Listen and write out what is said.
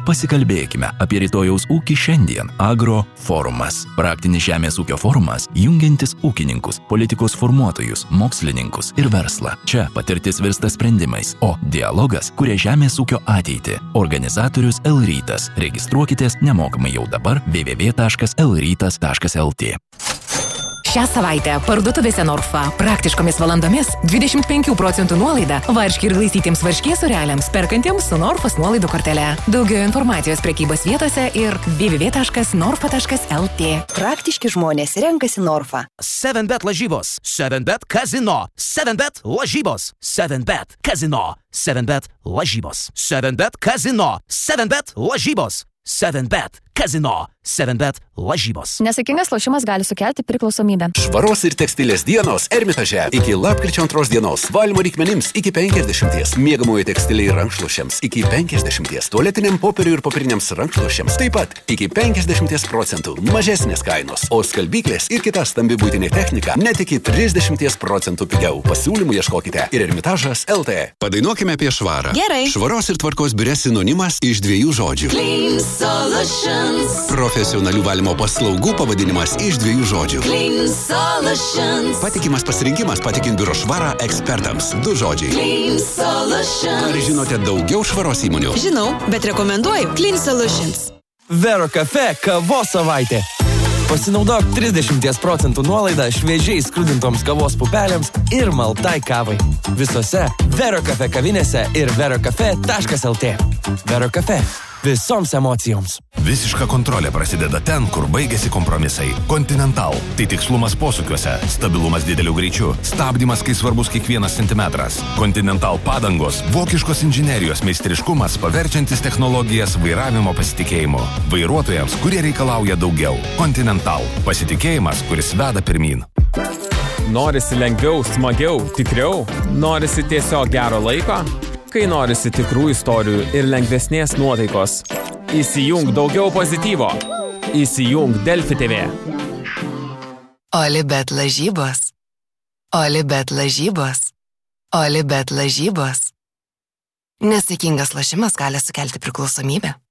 Pasikalbėkime apie rytojaus ūkį šiandien. Agro forumas. Praktinis žemės ūkio forumas, jungiantis ūkininkus, politikos formuotojus, mokslininkus ir verslą. Čia patirtis virsta sprendimais, o dialogas kuria žemės ūkio ateitį. Organizatorius L-rytas. Registruokitės nemokamai jau dabar www.lrytas.lt. Šią savaitę parduotuvėse Norfa praktiškomis valandomis 25% nuolaida varškė ir glaistytiems varškės sūreliams perkantiems su Norfos nuolaidų kortele. Daugiau informacijos prekybos vietose ir www.norfa.lt. Praktiški žmonės renkasi Norfa. 7bet lažybos, 7bet kazino, 7bet lažybos, 7bet kazino, 7bet lažybos, 7bet kazino, 7bet lažybos. 7bet kazino, 7bet lažybos. Nesaikingas lošimas gali sukelti priklausomybę. Švaros ir tekstilės dienos Ermitaže iki lapkričio 2 dienos. Valymo reikmenims iki 50, miegamojo tekstiliai rankšluosčiams iki 50, tualetiniam popieriui ir popieriniams rankšluosčiams taip pat iki 50% mažesnės kainos, o skalbyklės ir kita stambi buitinė technika net iki 30% pigiau. Pasiūlymų ieškokite ir Ermitažas LT. Padainuokime apie švarą. Gerai. Švaros ir tvarkos biure sinonimas iš 2 žodžių. Clean Solutions. Profesionalių valymo paslaugų pavadinimas iš 2 žodžių. Clean Solutions. Patikimas pasirinkimas patikint biuro švarą ekspertams. 2 žodžiai. Clean Solutions. Ar žinote daugiau švaros įmonių? Žinau, bet rekomenduoju Clean Solutions. Vero Cafe kavos savaitė. Pasinaudok 30% nuolaidą šviežiai skrudintoms kavos pupelėms ir maltai kavai. Visose Vero Cafe kavinėse ir verocafe.lt. Vero Cafe. Visoms emocijoms. Visiška kontrolė prasideda ten, kur baigėsi kompromisai. Continental. Tai tikslumas posūkiuose, stabilumas dideliu greičiu, stabdymas, kai svarbus kiekvienas centimetras. Continental padangos, vokiškos inžinerijos meistriškumas, paverčiantis technologijas vairavimo pasitikėjimu. Vairuotojams, kurie reikalauja daugiau. Continental. Pasitikėjimas, kuris veda pirmyn. Norisi lengviau, smagiau, tikriau? Norisi tiesiog gero laiko? Kai norisi tikrų istorijų ir lengvesnės nuotaikos. Įsijung daugiau pozityvo. Įsijung Delfi TV. Olibet lažybos. Olibet lažybos. Olibet lažybos. Nesaikingas lošimas gali sukelti priklausomybę.